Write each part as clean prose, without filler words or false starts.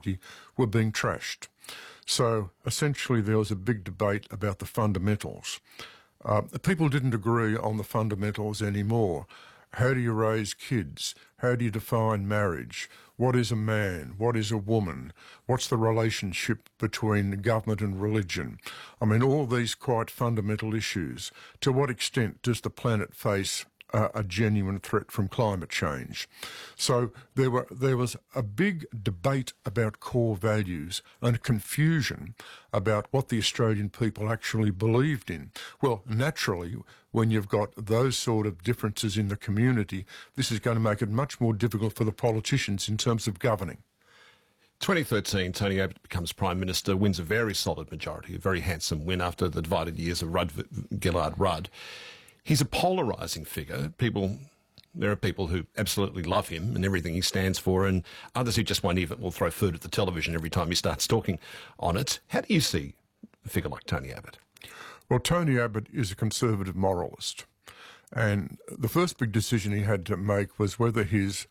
community were being trashed. So essentially there was a big debate about the fundamentals. People didn't agree on the fundamentals anymore. How do you raise kids? How do you define marriage? What is a man? What is a woman? What's the relationship between government and religion? I mean, all these quite fundamental issues. To what extent does the planet face a genuine threat from climate change? So there was a big debate about core values and confusion about what the Australian people actually believed in. Well, naturally, when you've got those sort of differences in the community, this is going to make it much more difficult for the politicians in terms of governing. 2013, Tony Abbott becomes Prime Minister, wins a very solid majority, a very handsome win after the divided years of Gillard Rudd. He's a polarising figure. There are people who absolutely love him and everything he stands for, and others who just won't even will throw food at the television every time he starts talking on it. How do you see a figure like Tony Abbott? Well, Tony Abbott is a conservative moralist, and the first big decision he had to make was whether his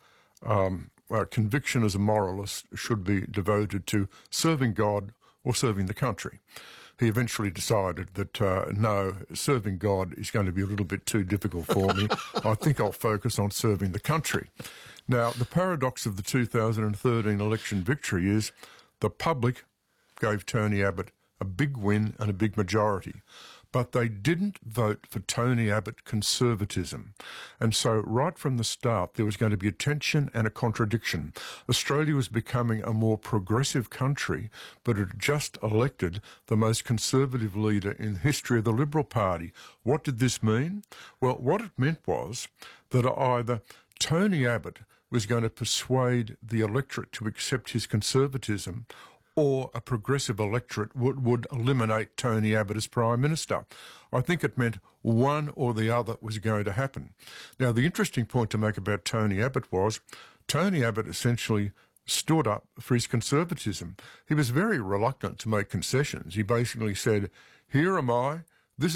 conviction as a moralist should be devoted to serving God or serving the country. He eventually decided that, no, serving God is going to be a little bit too difficult for me. I think I'll focus on serving the country. Now, the paradox of the 2013 election victory is the public gave Tony Abbott a big win and a big majority, but they didn't vote for Tony Abbott conservatism. And so right from the start, there was going to be a tension and a contradiction. Australia was becoming a more progressive country, but it had just elected the most conservative leader in the history of the Liberal Party. What did this mean? Well, what it meant was that either Tony Abbott was going to persuade the electorate to accept his conservatism, or a progressive electorate would eliminate Tony Abbott as Prime Minister. I think it meant one or the other was going to happen. Now, the interesting point to make about Tony Abbott was Tony Abbott essentially stood up for his conservatism. He was very reluctant to make concessions. He basically said, here am I, this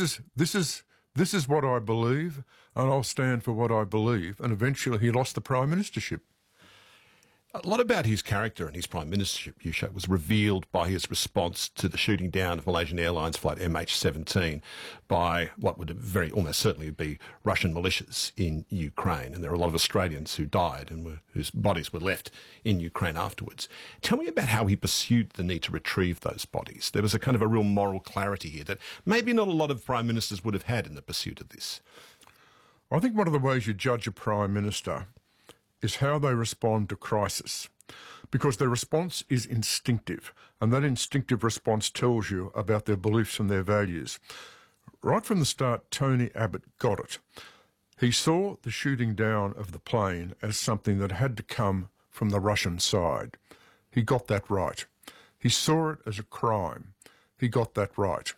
is what I believe, and I'll stand for what I believe. And eventually he lost the Prime Ministership. A lot about his character and his prime ministership, you show, was revealed by his response to the shooting down of Malaysian Airlines flight MH17 by what would almost certainly be Russian militias in Ukraine. And there are a lot of Australians who died and whose bodies were left in Ukraine afterwards. Tell me about how he pursued the need to retrieve those bodies. There was a kind of a real moral clarity here that maybe not a lot of prime ministers would have had in the pursuit of this. I think one of the ways you judge a prime minister is how they respond to crisis, because their response is instinctive, and that instinctive response tells you about their beliefs and their values. Right from the start, Tony Abbott got it. He saw the shooting down of the plane as something that had to come from the Russian side. He got that right. He saw it as a crime. He got that right.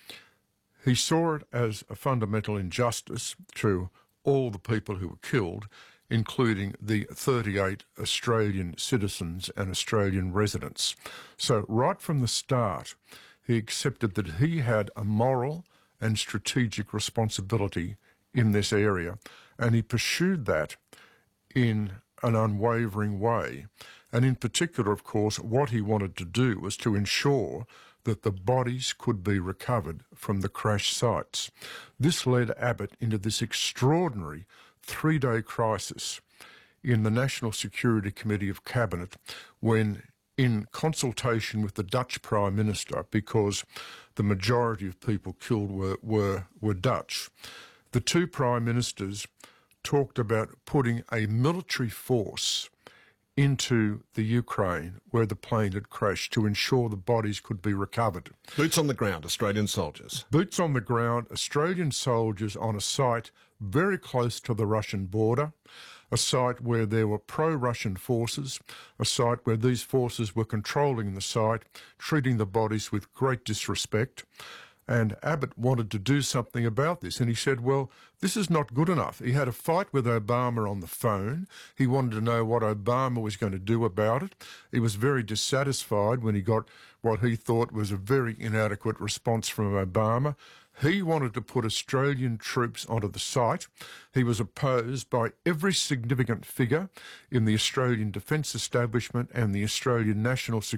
He saw it as a fundamental injustice to all the people who were killed, including the 38 Australian citizens and Australian residents. So right from the start, he accepted that he had a moral and strategic responsibility in this area, and he pursued that in an unwavering way. And in particular, of course, what he wanted to do was to ensure that the bodies could be recovered from the crash sites. This led Abbott into this extraordinary 3-day crisis in the National Security Committee of Cabinet when, in consultation with the Dutch Prime Minister, because the majority of people killed were Dutch, the two Prime Ministers talked about putting a military force into the Ukraine where the plane had crashed to ensure the bodies could be recovered. Boots on the ground, Australian soldiers. Boots on the ground, Australian soldiers on a site very close to the Russian border, a site where there were pro-Russian forces, a site where these forces were controlling the site, treating the bodies with great disrespect. And Abbott wanted to do something about this. And he said, well, this is not good enough. He had a fight with Obama on the phone. He wanted to know what Obama was going to do about it. He was very dissatisfied when he got what he thought was a very inadequate response from Obama. He wanted to put Australian troops onto the site. He was opposed by every significant figure in the Australian defence establishment and the Australian National Security